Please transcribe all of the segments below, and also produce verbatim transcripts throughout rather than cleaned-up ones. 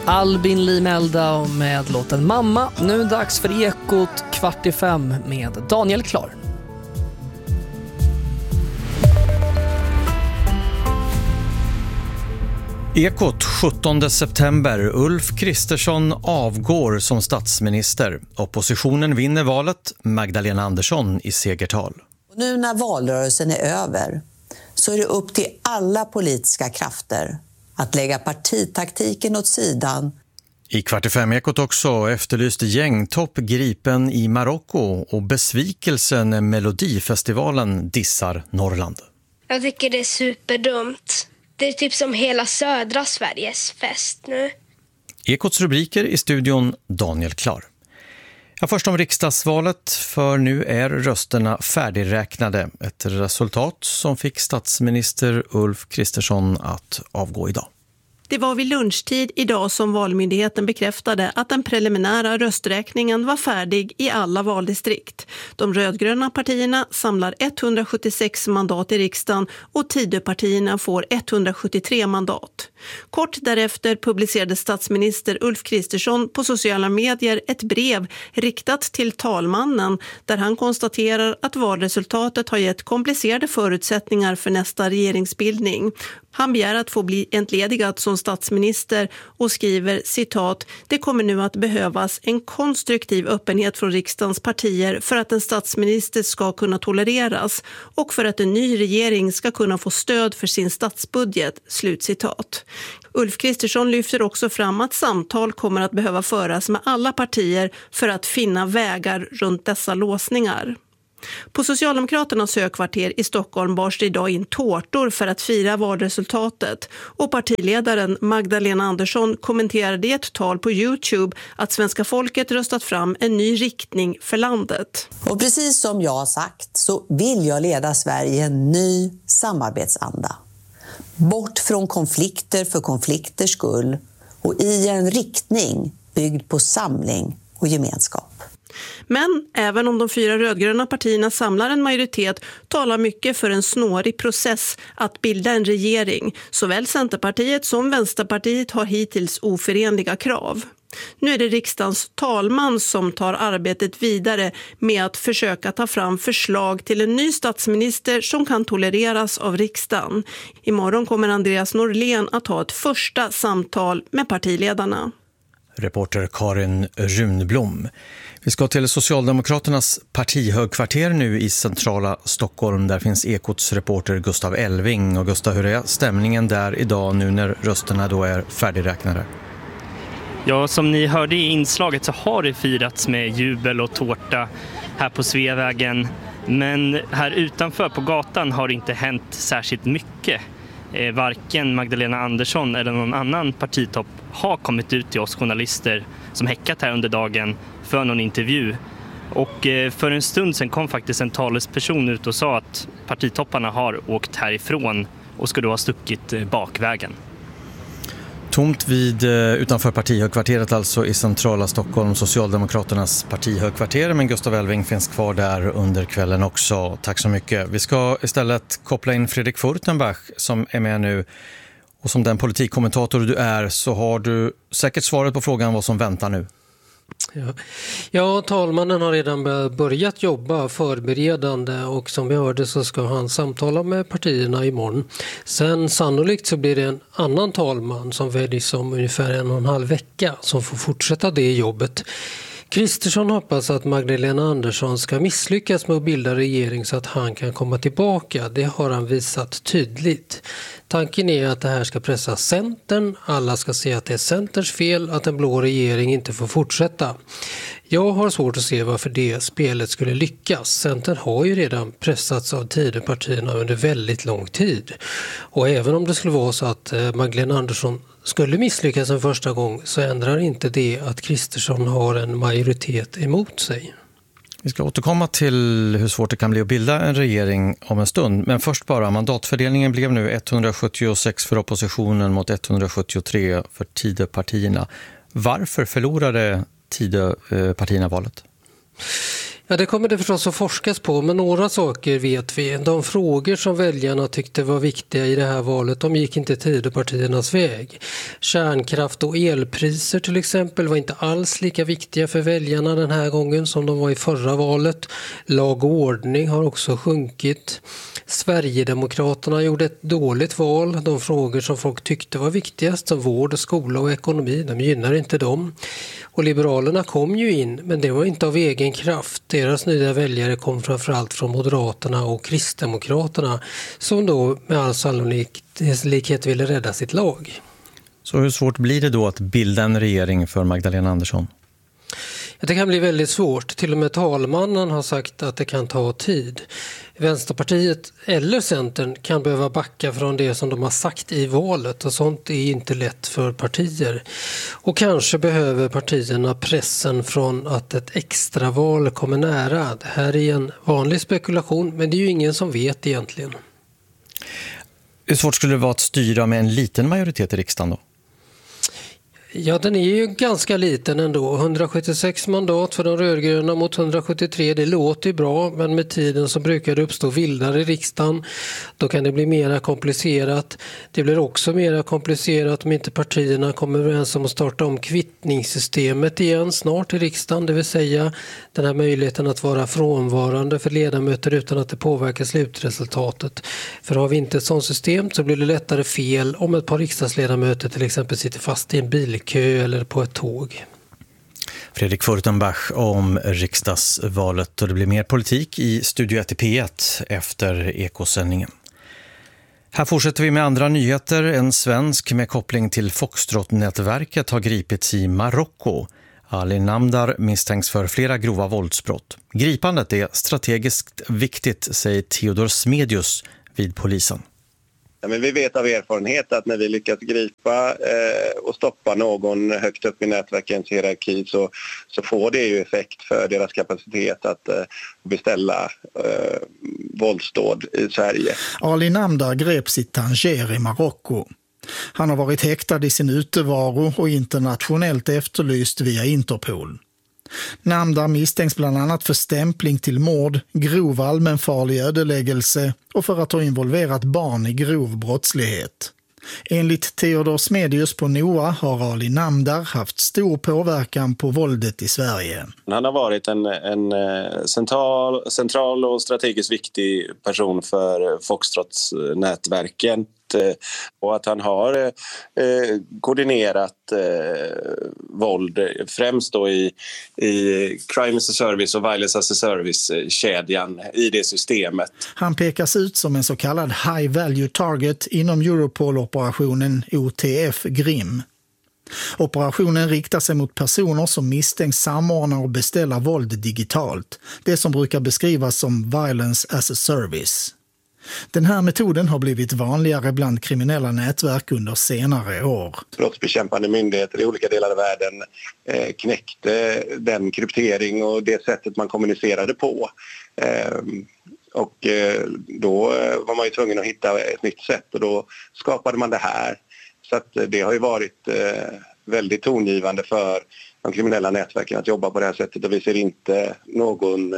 Albin Limelda med låten Mamma. Nu dags för Ekot kvart i fem med Daniel Klar. Ekot sjuttonde september. Ulf Kristersson avgår som statsminister. Oppositionen vinner valet. Magdalena Andersson i segertal. Nu när valrörelsen är över så är det upp till alla politiska krafter att lägga partitaktiken åt sidan. I kvart i fem Ekot också efterlyste gängtopp gripen i Marocko och besvikelsen när Melodifestivalen dissar Norrland. Jag tycker det är superdumt. Det är typ som hela södra Sveriges fest nu. Ekots rubriker i studion Daniel Klar. Ja, först om riksdagsvalet, för nu är rösterna färdigräknade. Ett resultat som fick statsminister Ulf Kristersson att avgå idag. Det var vid lunchtid idag som Valmyndigheten bekräftade att den preliminära rösträkningen var färdig i alla valdistrikt. De rödgröna partierna samlar etthundrasjuttiosex mandat i riksdagen och Tidöpartierna får etthundrasjuttiotre mandat. Kort därefter publicerade statsminister Ulf Kristersson på sociala medier ett brev riktat till talmannen där han konstaterar att valresultatet har gett komplicerade förutsättningar för nästa regeringsbildning. Han begär att få bli entledigad som statsminister och skriver citat: "Det kommer nu att behövas en konstruktiv öppenhet från riksdagens partier för att en statsminister ska kunna tolereras och för att en ny regering ska kunna få stöd för sin statsbudget." Slutcitat. Ulf Kristersson lyfter också fram att samtal kommer att behöva föras med alla partier för att finna vägar runt dessa låsningar. På Socialdemokraternas högkvarter i Stockholm bars det idag in tårtor för att fira valresultatet och partiledaren Magdalena Andersson kommenterade i ett tal på YouTube att svenska folket röstat fram en ny riktning för landet. Och precis som jag har sagt så vill jag leda Sverige i en ny samarbetsanda. Bort från konflikter för konflikters skull och i en riktning byggd på samling och gemenskap. Men även om de fyra rödgröna partierna samlar en majoritet talar mycket för en snårig process att bilda en regering. Såväl Centerpartiet som Vänsterpartiet har hittills oförenliga krav. Nu är det riksdagens talman som tar arbetet vidare med att försöka ta fram förslag till en ny statsminister som kan tolereras av riksdagen. Imorgon kommer Andreas Norlén att ha ett första samtal med partiledarna. Reporter Karin Runblom. Vi ska till Socialdemokraternas partihögkvarter nu i centrala Stockholm. Där finns Ekots reporter Gustav Elving. Och Gustav, hur är stämningen där idag nu när rösterna då är färdigräknade? Ja, som ni hörde i inslaget så har det firats med jubel och tårta här på Sveavägen. Men här utanför på gatan har det inte hänt särskilt mycket. Eh, varken Magdalena Andersson eller någon annan partitopp har kommit ut till oss journalister som häckat här under dagen för någon intervju. Och eh, för en stund sedan kom faktiskt en talesperson ut och sa att partitopparna har åkt härifrån och ska då ha stuckit eh, bakvägen. Tomt vid utanför partihögkvarteret, alltså i centrala Stockholm, Socialdemokraternas partihögkvarter. Men Gustav Elving finns kvar där under kvällen också. Tack så mycket. Vi ska istället koppla in Fredrik Furtenbach som är med nu. Och som den politikkommentator du är så har du säkert svaret på frågan vad som väntar nu. Ja. ja, talmannen har redan börjat jobba förberedande och som vi hörde så ska han samtala med partierna imorgon. Sen sannolikt så blir det en annan talman som väljs om ungefär en och en halv vecka som får fortsätta det jobbet. Kristersson hoppas att Magdalena Andersson ska misslyckas med att bilda regering så att han kan komma tillbaka. Det har han visat tydligt. Tanken är att det här ska pressa Centern. Alla ska se att det är Centerns fel att en blå regering inte får fortsätta. Jag har svårt att se varför det spelet skulle lyckas. Centern har ju redan pressats av Tidöpartierna under väldigt lång tid. Och även om det skulle vara så att Magdalena Andersson skulle misslyckas en första gång så ändrar inte det att Kristersson har en majoritet emot sig. Vi ska återkomma till hur svårt det kan bli att bilda en regering om en stund. Men först bara, mandatfördelningen blev nu etthundrasjuttiosex för oppositionen mot etthundrasjuttiotre för Tidöpartierna. Varför förlorade Tidöpartierna valet? Ja, det kommer det förstås att forskas på, men några saker vet vi. De frågor som väljarna tyckte var viktiga i det här valet, de gick inte Tidöpartiernas väg. Kärnkraft och elpriser till exempel var inte alls lika viktiga för väljarna den här gången som de var i förra valet. Lag och ordning har också sjunkit. Sverigedemokraterna gjorde ett dåligt val. De frågor som folk tyckte var viktigast, som vård, skola och ekonomi, de gynnar inte dem. Och Liberalerna kom ju in, men det var inte av egen kraft. Deras nya väljare kom framförallt från Moderaterna och Kristdemokraterna, som då med all sannolikhet ville rädda sitt lag. Så hur svårt blir det då att bilda en regering för Magdalena Andersson? Det kan bli väldigt svårt. Till och med talmannen har sagt att det kan ta tid. Vänsterpartiet eller Centern kan behöva backa från det som de har sagt i valet, och sånt är inte lätt för partier. Och kanske behöver partierna pressen från att ett extraval kommer nära. Det här är en vanlig spekulation, men det är ju ingen som vet egentligen. Hur svårt skulle det vara att styra med en liten majoritet i riksdagen då? Ja, den är ju ganska liten ändå. hundrasjuttiosex mandat för de rödgröna mot hundrasjuttiotre, det låter bra, men med tiden så brukar det uppstå vildare i riksdagen. Då kan det bli mer komplicerat. Det blir också mer komplicerat om inte partierna kommer överens om att starta om kvittningssystemet igen snart i riksdagen, det vill säga den här möjligheten att vara frånvarande för ledamöter utan att det påverkar slutresultatet. För har vi inte ett sådant system så blir det lättare fel om ett par riksdagsledamöter till exempel sitter fast i en bil kö eller på ett tåg. Fredrik Furtenbach om riksdagsvalet, och det blir mer politik i Studio ett i P ett efter ekosändningen. Här fortsätter vi med andra nyheter. En svensk med koppling till Foxtrot-nätverket har gripits i Marocko. Ali Namdar misstänks för flera grova våldsbrott. Gripandet är strategiskt viktigt, säger Theodor Smedius vid polisen. Ja, men vi vet av erfarenhet att när vi lyckas gripa eh, och stoppa någon högt upp i nätverkens hierarki så, så får det ju effekt för deras kapacitet att eh, beställa eh, våldsdåd i Sverige. Ali Namdar greps i Tanger i Marocko. Han har varit häktad i sin utevaro och internationellt efterlyst via Interpol. Namdar misstänks bland annat för stämpling till mord, grov allmänfarlig ödeläggelse och för att ha involverat barn i grov brottslighet. Enligt Theodor Smedius på N O A har Ali Namdar haft stor påverkan på våldet i Sverige. Han har varit en, en central, central och strategiskt viktig person för Foxtrots-nätverken. Och att han har eh, koordinerat eh, våld främst då i, i Crime as a Service och Violence as a Service-kedjan i det systemet. Han pekas ut som en så kallad high value target inom Europol-operationen O T F Grim. Operationen riktar sig mot personer som misstänks samordna och beställa våld digitalt, det som brukar beskrivas som Violence as a Service. Den här metoden har blivit vanligare bland kriminella nätverk under senare år. Brottsbekämpande myndigheter i olika delar av världen eh, knäckte den kryptering och det sättet man kommunicerade på. Eh, och eh, då var man ju tvungen att hitta ett nytt sätt och då skapade man det här. Så att det har ju varit eh, väldigt tongivande för de kriminella nätverken att jobba på det här sättet, och vi ser inte någon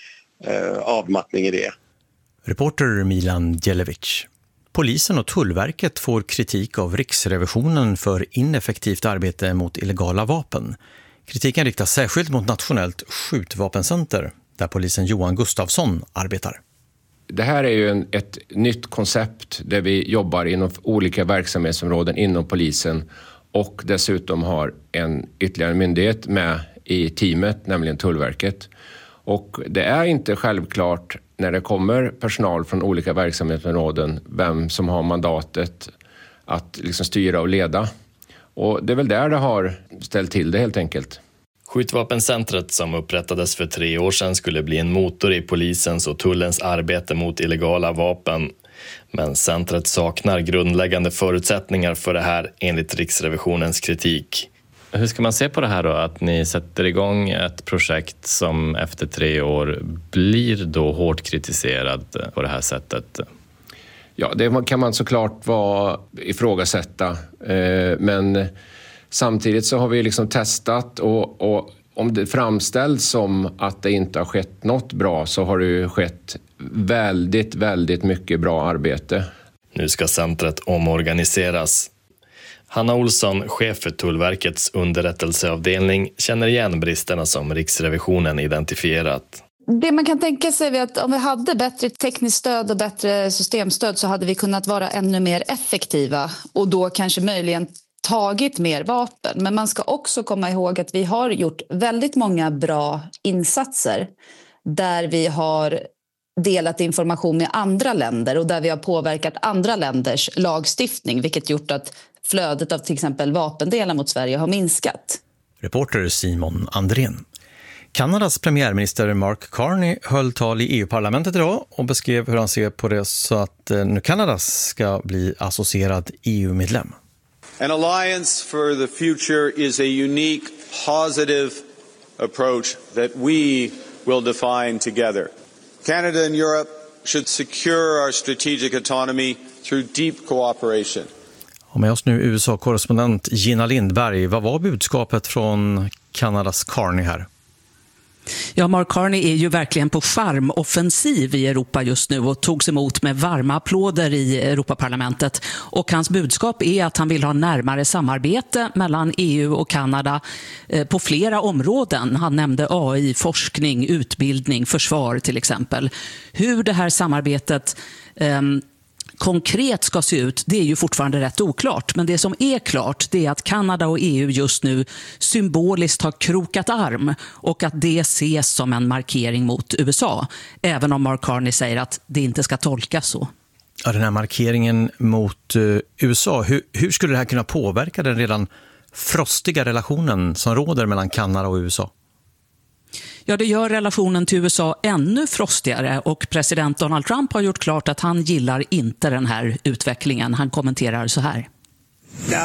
eh, avmattning i det. Reporter Milan Djelevic. Polisen och Tullverket får kritik av Riksrevisionen för ineffektivt arbete mot illegala vapen. Kritiken riktas särskilt mot Nationellt skjutvapencenter, där polisen Johan Gustafsson arbetar. Det här är ju en, ett nytt koncept där vi jobbar inom olika verksamhetsområden inom polisen och dessutom har en ytterligare myndighet med i teamet, nämligen Tullverket. Och det är inte självklart när det kommer personal från olika verksamhetsområden vem som har mandatet att liksom styra och leda. Och det är väl där det har ställt till det helt enkelt. Skjutvapencentret som upprättades för tre år sedan skulle bli en motor i polisens och tullens arbete mot illegala vapen. Men centret saknar grundläggande förutsättningar för det här enligt Riksrevisionens kritik. Hur ska man se på det här då, att ni sätter igång ett projekt som efter tre år blir då hårt kritiserad på det här sättet? Ja, det kan man såklart vara ifrågasätta, men samtidigt så har vi liksom testat och, och om det framställs som att det inte har skett något bra, så har det ju skett väldigt, väldigt mycket bra arbete. Nu ska centret omorganiseras. Hanna Olsson, chef för Tullverkets underrättelseavdelning, känner igen bristerna som Riksrevisionen identifierat. Det man kan tänka sig är att om vi hade bättre tekniskt stöd och bättre systemstöd så hade vi kunnat vara ännu mer effektiva och då kanske möjligen tagit mer vapen. Men man ska också komma ihåg att vi har gjort väldigt många bra insatser där vi har delat information med andra länder och där vi har påverkat andra länders lagstiftning, vilket gjort att flödet av till exempel vapendelar mot Sverige har minskat. Reporter Simon Andrén. Kanadas premiärminister Mark Carney höll tal i E U-parlamentet idag och beskrev hur han ser på det så att nu Kanada ska bli associerad E U-medlem. An alliance for the future is a unique, positive approach that we will define together. Canada and Europe should secure our strategic autonomy through deep cooperation. Och med oss nu U S A-korrespondent Gina Lindberg. Vad var budskapet från Kanadas Carney här? Ja, Mark Carney är ju verkligen på charmoffensiv i Europa just nu och togs emot med varma applåder i Europaparlamentet. Och hans budskap är att han vill ha närmare samarbete mellan E U och Kanada eh, på flera områden. Han nämnde A I, forskning, utbildning, försvar till exempel. Hur det här samarbetet eh, konkret ska se ut, det är ju fortfarande rätt oklart. Men det som är klart, det är att Kanada och E U just nu symboliskt har krokat arm och att det ses som en markering mot U S A. Även om Mark Carney säger att det inte ska tolkas så. Ja, den här markeringen mot uh, U S A, hur, hur skulle det här kunna påverka den redan frostiga relationen som råder mellan Kanada och U S A? Ja, det gör relationen till U S A ännu frostigare och president Donald Trump har gjort klart att han gillar inte den här utvecklingen. Han kommenterar så här.